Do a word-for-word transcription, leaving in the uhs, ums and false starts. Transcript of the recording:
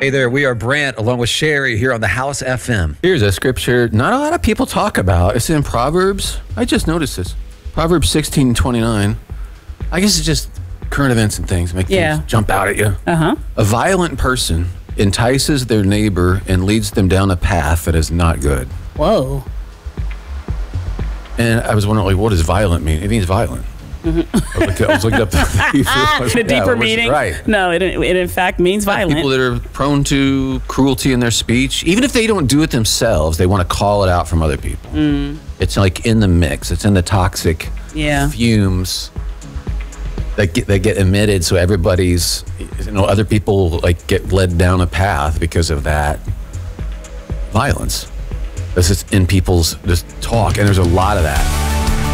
Hey there, we are Brant along with Sherry here on the House F M. Here's a scripture not a lot of people talk about. It's in Proverbs. I just noticed this. Proverbs sixteen twenty-nine. I guess it's just current events and things make Yeah. things jump out at you. Uh-huh. A violent person entices their neighbor and leads them down a path that is not good. Whoa. And I was wondering, like, what does violent mean? It means violent. Mm-hmm. I, was looking, I was looking up the The deeper yeah, meaning. Right. No, it, it in fact means violent. People that are prone to cruelty in their speech, even if they don't do it themselves, they want to call it out from other people. Mm. It's like in the mix. It's in the toxic Yeah. fumes that get that get emitted. So everybody's, you know, other people like get led down a path because of that violence. This is in people's just talk, and there's a lot of that.